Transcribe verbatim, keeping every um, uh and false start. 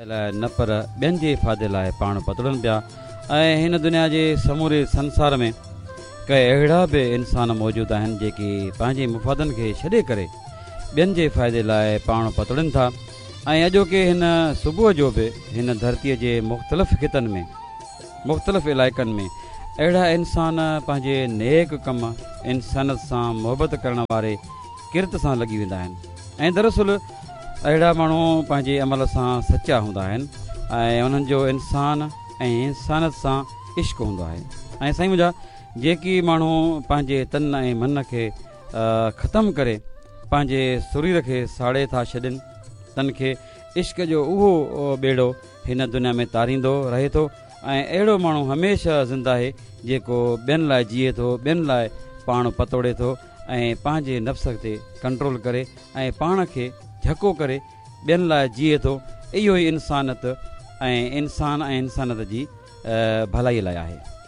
लाइ न पर ॿियनि जे फ़ाइदे लाइ पाण पतड़नि पिया। ऐं हिन दुनिया जे समूरे संसार में कई अहिड़ा बि इंसान मौजूदु आहिनि जेके पंहिंजे मुफ़ादनि खे छॾे करे ॿियनि जे फ़ाइदे लाइ पाण पतड़नि था। ऐं अॼोके हिन सुबुह जो बि हिन धरतीअ जे मुख़्तलिफ़ ख़ितनि में मुख़्तलिफ़ इलाइक़नि में अहिड़ा इंसान पंहिंजे नेक कम इंसानियत सां मुहबत करण वारे किरत सां लॻी वेंदा आहिनि। ऐं दरअसल अहिड़ा माण्हू पंहिंजे अमल सां सचा हूंदा आहिनि ऐं उन्हनि जो इंसान ऐं इंसानियत सां इश्क़ हूंदो आहे। ऐं साईं मुंहिंजा जेकी माण्हू पंहिंजे तन ऐं मन खे ख़तमु करे पंहिंजे शरीर खे साड़े था छॾनि, तन खे इश्क़ जो उहो ॿेड़ो हिन दुनिया में तारींदो रहे थो। ऐं अहिड़ो माण्हू हमेशह ज़िंदा आहे जेको ॿियनि लाइ जीए थो, ॿियनि लाइ पाण पतोड़े थो ऐं पंहिंजे नफ़्स ते कंट्रोल करे ऐं पाण खे झको करे ॿियनि लाइ जीए थो। इहो ई इंसानियत ऐं इंसान ऐं इंसानियत जी भलाई लाइ आहे।